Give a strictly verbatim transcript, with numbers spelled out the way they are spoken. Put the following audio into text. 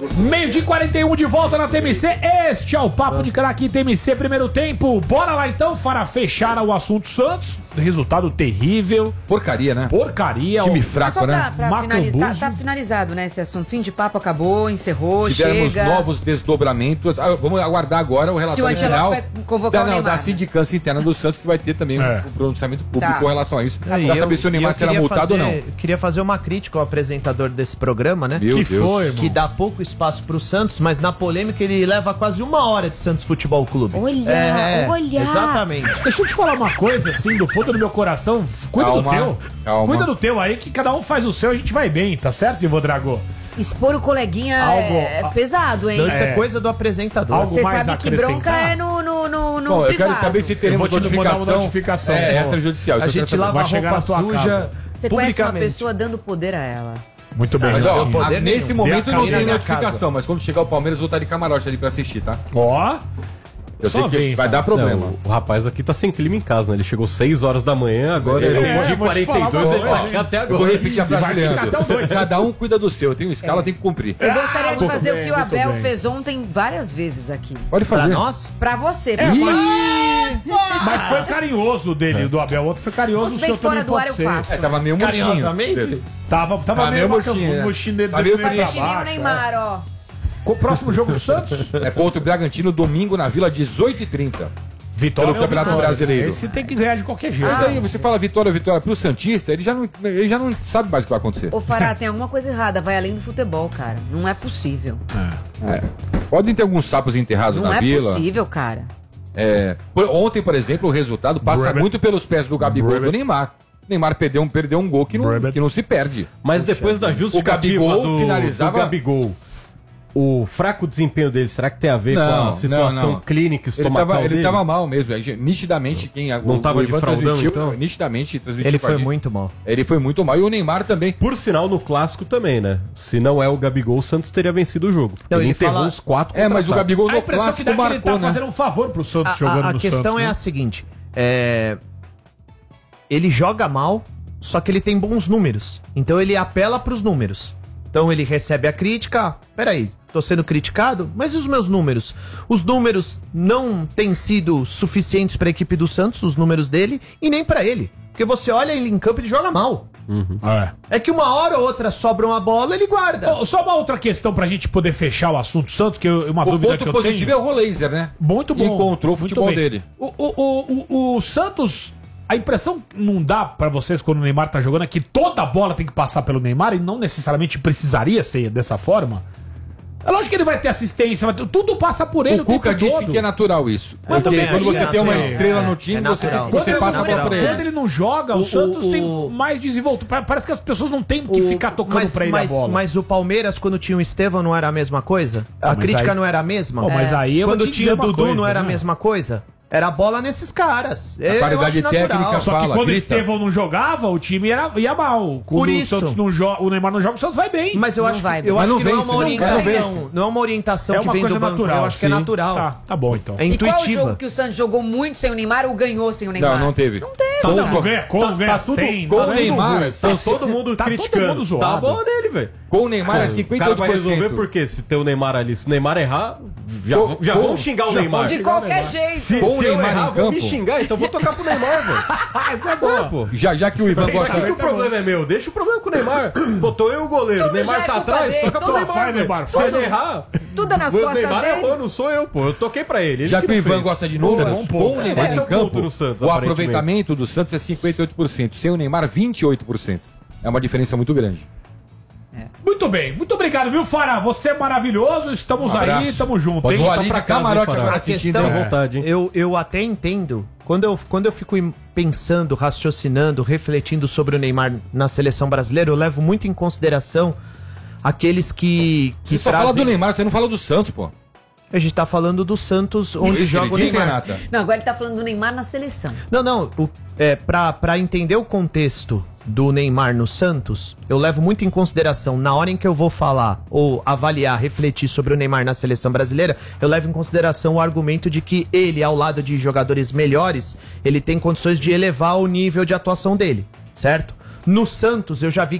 Meio-dia e quarenta e um de volta na T M C. Este é o Papo de Craque T M C, primeiro tempo. Bora lá então para fechar o assunto Santos. Resultado terrível. Porcaria, né? Porcaria. Time ó. fraco, Só né? pra, pra finalizar, Macambuzo. tá finalizado, né, esse assunto. Fim de papo acabou, encerrou, Tivermos chega. novos desdobramentos. Ah, vamos aguardar agora o relatório Se o final Ancelotti vai convocar da, o não, Neymar, da né? sindicância interna do Santos, que vai ter também É. um pronunciamento público Tá. com relação a isso. É, Pra e saber eu- se o Neymar e eu será queria multado ou não. fazer- Queria fazer uma crítica ao apresentador desse programa, né? Meu Que Deus. foi, irmão? Que dá pouco espaço pro Santos, mas na polêmica ele leva quase uma hora de Santos Futebol Clube. Olha, É, olha. Exatamente. Deixa eu te falar uma coisa, assim, do fundo do meu coração. Cuida Calma, do teu. calma. Cuida do teu aí, que cada um faz o seu e a gente vai bem, tá certo, Ivo Drago? Expor o coleguinha Algo- é pesado, hein? Então isso é, É. coisa do apresentador. Algo Você mais sabe que acrescentar? bronca é no, no, no, no Bom, eu privado. quero saber se Eu teremos vou te mandar uma notificação, notificação. é, Ó. extrajudicial. A Isso eu gente quero saber. lava a Vai chegar na roupa tua suja casa. Você conhece uma publicamente. pessoa dando poder a ela. Muito bem, Mas, ó, Ratinho. poder a- nesse nenhum. momento Dê a não cadeira tem na notificação, casa. mas quando chegar o Palmeiras, eu vou estar de camarote ali pra assistir, tá? Ó. Eu Só sei que vem, vai Fábio. dar problema. Não, o rapaz aqui tá sem clima em casa, né? Ele chegou seis horas da manhã, agora É, ele eu é, vou te quarenta e falar dois, uma ele tá coisa. aqui até Eu vou agora. repetir a frase Vai do ficar Leandro. até o dois. Cada um cuida do seu. Tem uma escala, tem que cumprir. Eu gostaria de muito fazer bem, o que o muito Abel bem. fez ontem várias vezes aqui. Pode Pra fazer. nós? Pra você, pra É, você. mas, mas foi carinhoso dele, do Abel. O outro foi carinhoso, Se o bem seu que fora também do pode ar eu ser. faço. É, tava meio murchinho. Carinhosamente? Tava, tava Tá meio meio murchinho, né? murchinho dele Tá meio dele Fazer pra que nem o baixo, Neymar, ó. é. Com o próximo jogo do Santos? É contra o Bragantino, domingo, na Vila, dezoito e trinta. Vitória Pelo Campeonato Vitória. Brasileiro. Esse tem que ganhar de qualquer jeito. Mas aí você fala vitória, vitória pro Santista, ele já não, ele já não sabe mais o que vai acontecer. Ô, Fará, tem alguma coisa errada. Vai além do futebol, cara. Não é possível. É. Podem ter alguns sapos enterrados Não na é Vila. possível, cara. É, por- ontem, por exemplo, o resultado passa Brevet. muito pelos pés do Gabigol e do Brevet. Neymar. Neymar perdeu um, perdeu um gol que não, Brevet. que não se perde. Mas depois da justificativa O Gabigol do, finalizava- do Gabigol, o fraco desempenho dele, será que tem a ver com a situação clínica Ele estomacal tava, ele dele? tava mal mesmo. Nitidamente, quem Não tava de fraldão, transmitiu, então? nitidamente transmitiu Ele com a foi gente. muito mal. Ele foi muito mal. E o Neymar também. Por sinal, no clássico também, né? Se não é o Gabigol, o Santos teria vencido o jogo. Não, ele ele enterrou fala- os quatro É, mas o contra-ataques. Gabigol A no impressão que clássico dá é que ele tá marcou, né? fazendo um favor pro Santos A, jogando a- a no questão Santos, é né? a seguinte: é, ele joga mal, só que ele tem bons números. Então ele apela pros números. Então ele recebe a crítica. Peraí, tô sendo criticado? Mas e os meus números? Os números não têm sido suficientes pra equipe do Santos, os números dele, e nem pra ele. Porque você olha ele em campo e ele joga mal. É. É que uma hora ou outra sobra uma bola, ele guarda. Ô, só uma outra questão pra gente poder fechar o assunto Santos, que eu, uma O dúvida ponto que eu positivo tenho. é o Roleiser, né? Muito bom. Encontrou o muito futebol bem. dele. O, o, o, o, o Santos, a impressão que não dá pra vocês quando o Neymar tá jogando é que toda a bola tem que passar pelo Neymar e não necessariamente precisaria ser dessa forma. É lógico que ele vai ter assistência, vai ter- tudo passa por ele o, O Cuca tempo disse todo. que é natural isso. Mas Porque também quando acho você que tem é uma assim, estrela é, no time, é você, natural. Quando, você ele, passa a não, bola pra quando ele. ele não joga, o, O- Santos o- tem o- mais desenvolto. Pa- Parece que as pessoas não têm que O- ficar tocando mas, pra ele mas, a bola. Mas o Palmeiras, quando tinha o Estevão, não era a mesma coisa? Ah, A mas crítica aí- não era a mesma? Pô, mas aí eu vou Quando te tinha o dizer uma Dudu, coisa, não era a né? mesma coisa? Era a bola nesses caras. A qualidade técnica Só que fala, quando o grita. Estevão não jogava, o time era, ia mal. Quando Por o isso. Santos não joga, o Neymar não joga, o Santos vai bem. Mas eu Não acho, vai, que, eu mas acho não que não é vence, uma não, orientação. não Não é uma orientação é que uma vem coisa do banco. natural. Eu acho que é sim. natural. Tá, tá bom então. É E qual o intuitiva. jogo que o Santos jogou muito sem o Neymar ou ganhou sem o Neymar? Não, não teve. Não teve, Tá, cara. não ganha como, Tá- ganha tá tudo cem. com tá o tudo Neymar, ruim. Tá todo mundo Tá todo criticando. mundo zoado. Tá bom nele, velho. Com o Neymar é O cinquenta e cara oito vai por cento. resolver porque se tem o Neymar ali, se o Neymar errar, já, Com- já com- vão xingar o já Neymar. De qualquer jeito. Se, Com o se eu Neymar errar, em vão me campo. xingar, então vou tocar pro Neymar, velho. Essa é boa, pô. Já, já que o Ivan Pensa gosta... que o problema é meu, deixa o problema com o Neymar. Botou eu o goleiro, o Tudo já Neymar é tá culpa atrás, dele, toca pro tudo Neymar, vai, velho. Neymar, Se ele tudo- errar, Tudo é nas o costas Neymar dele. errou, não sou eu, pô. Eu toquei pra ele. ele Já que o não Ivan fez. gosta de Isso é números, bom com ponto. o Neymar Esse é em o ponto campo, do Santos, o aparentemente. aproveitamento do Santos é cinquenta e oito por cento. Sem o Neymar, vinte e oito por cento. É uma diferença muito grande. Muito bem, muito obrigado, viu, Fará? Você é maravilhoso, estamos Um aí, abraço. tamo junto, Pode hein? voar Tá ali pra de casa, camarote hein, Fará? agora A assistindo. questão, à vontade, hein? eu, eu até entendo. Quando eu, quando eu fico im- pensando, raciocinando, refletindo sobre o Neymar na seleção brasileira, eu levo muito em consideração aqueles que, que Você só fala trazem... do Neymar, você não fala do Santos, pô. A gente tá falando do Santos, onde Isso, joga o ele disse, Neymar. Renata. Não, agora ele tá falando do Neymar na seleção. Não, não. O, é, pra, pra entender o contexto do Neymar no Santos, eu levo muito em consideração, na hora em que eu vou falar ou avaliar, refletir sobre o Neymar na seleção brasileira, eu levo em consideração o argumento de que ele, ao lado de jogadores melhores, ele tem condições de elevar o nível de atuação dele, certo? No Santos, eu já vi